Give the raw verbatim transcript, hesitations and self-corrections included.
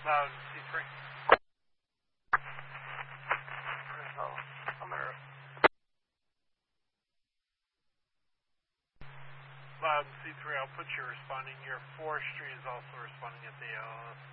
Loud C three. Loud C three, I'll put you responding. Your forestry is also responding at the uh,